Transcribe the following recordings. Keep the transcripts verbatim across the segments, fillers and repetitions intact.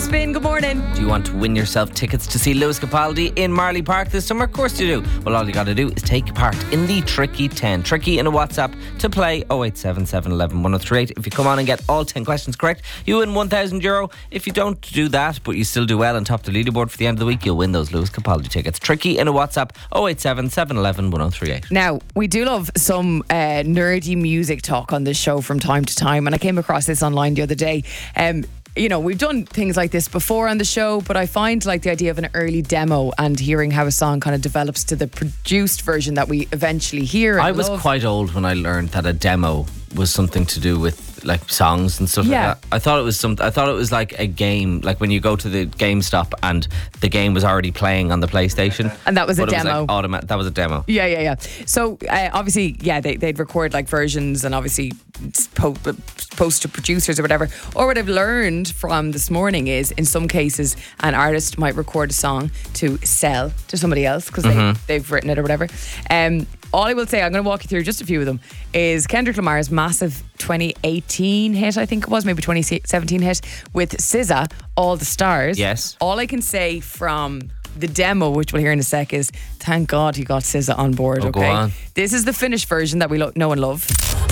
Spin, good morning. Do you want to win yourself tickets to see Lewis Capaldi in Marley Park this summer? Of course you do. Well, all you got to do is take part in the Tricky ten. Tricky in a WhatsApp to play oh eight seven seven, one one, one oh three eight. If you come on and get all ten questions correct, you win one thousand euro. If you don't do that, but you still do well and top the leaderboard for the end of the week, you'll win those Lewis Capaldi tickets. Tricky in a WhatsApp, oh eight seven seven, one one, one oh three eight. Now, we do love some uh, nerdy music talk on this show from time to time, and I came across this online the other day. Um, you know, we've done things like this before on the show, but I find like the idea of an early demo and hearing how a song kind of develops to the produced version that we eventually hear and I was love. quite old when I learned that a demo was something to do with like songs and stuff Yeah. like that. I thought it was some. I thought it was like a game, like when you go to the GameStop and the game was already playing on the PlayStation, And that was a but it demo. like automa- that was a demo. Yeah, yeah, yeah. So uh, obviously, yeah, they, they'd record like versions and obviously po- post to producers or whatever. Or what I've learned from this morning is in some cases an artist might record a song to sell to somebody else because Mm-hmm. they, they've written it or whatever. Um, all I will say, I'm going to walk you through just a few of them, is Kendrick Lamar's massive twenty eighteen hit, I think it was, maybe twenty seventeen hit with S Z A, All the Stars. Yes. All I can say from the demo, which we'll hear in a sec, is thank God he got S Z A on board. Oh, okay, go on. This is the finished version that we lo- know and love.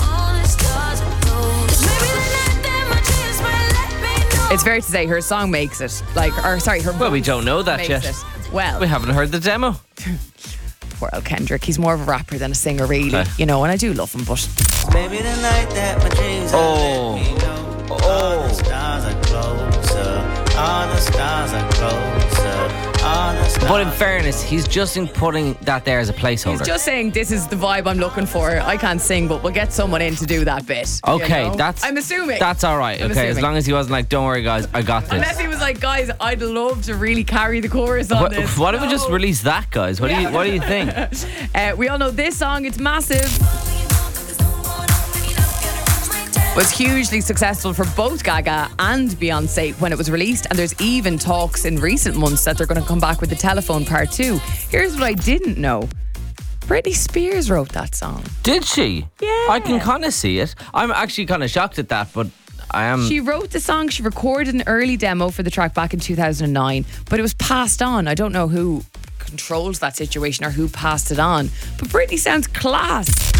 It's fair to say her song makes it. Like, or sorry, her Well, we voice don't know that makes yet. it. Well, We haven't heard the demo. poor old Kendrick. He's more of a rapper than a singer, really. Okay. You know, and I do love him, but Maybe the night that my dreams Oh. let me know. All the stars are closer. All the stars are closer. All the stars. But in fairness, he's just in putting that there as a placeholder. he's just saying this is the vibe I'm looking for. I can't sing, but we'll get someone in to do that bit. you Okay, know? that's I'm assuming. that's all right. I'm Okay, as assuming. long as he wasn't like, "Don't worry, guys, I got this." Unless he was like, guys, I'd love to really carry the chorus on What, this. what if we just No. release that, guys? What do you What do you think? Uh, we all know this song, it's massive. Was hugely successful for both Gaga and Beyonce when it was released, and there's even talks in recent months that they're going to come back with the Telephone Part two. Here's what I didn't know. Britney Spears wrote that song. Did she? Yeah. I can kind of see it. I'm actually kind of shocked at that, but I am. She wrote the song, she recorded an early demo for the track back in two thousand nine, but it was passed on. I don't know who controls that situation or who passed it on, but Britney sounds class.